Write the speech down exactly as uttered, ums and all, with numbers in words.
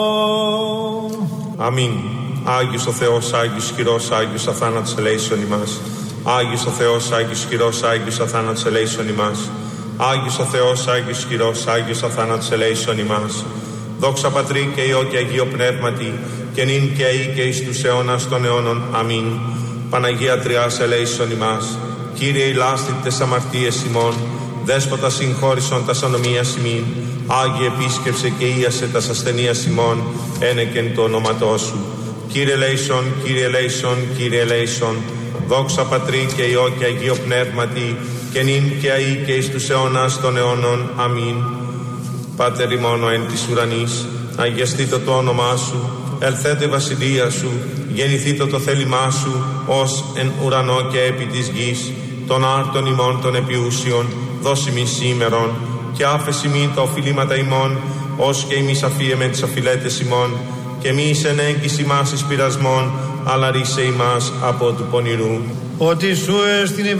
Αμήν. Άγιος ο Θεός, Άγιος χειρός, Άγιος αθάνατος ελέησον ημάς. Άγιος ο Θεός, Άγιος χειρός, Άγιος αθάνατος ελέησον ημάς. Άγιος ο Θεός, Άγιος χειρός, Άγιος αθάνατος ελέησον ημάς. Δόξα Πατρί και Υιό και Αγίο Πνεύματι, και νυν και αεί και εις τους αιώνας των αιώνων. Αμήν. Παναγία Τριάς ελέησον ημάς. Κύριε ηλάστη τες αμαρτίες ημών, Δέσποτα συγχώρησον τας ανομίας ημίν. Άγιε επίσκεψε και ίασε τας ασθενείας ημών, ένεκεν το όνοματό σου. Κύριε ελέησον, Κύριε ελέησον, Κύριε ελέησον. Δόξα Πατρί και Υιό και Αγίο Πνεύματι, και νυν και αεί και εις τους αιώνας των αιώνων. Αμήν. Πάτερ ημών ο εν της ουρανής, αγιαστήτω το όνομά σου, ελθέτω η βασιλεία σου, γεννηθήτω το θέλημά σου, ως εν ουρανό και επί της γης. Των άρτων ημών των επιούσιων, δώσει μη σήμερον, και άφεση μη τα οφειλήματα ημών, ως και ημείς αφίεμε τις οφειλέτες ημών, και μη εις ενέγγιση μας εις πειρασμών, αλλά ρίσε ημάς από του πονηρού. Ότι σου εστιν